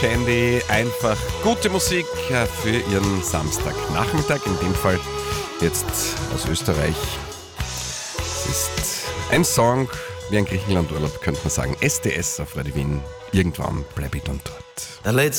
Shandy. Einfach gute Musik für Ihren Samstagnachmittag. In dem Fall jetzt aus Österreich. Es ist ein Song wie ein Griechenlandurlaub, könnte man sagen. SDS auf Radio Wien. Irgendwann bleib ich dann dort.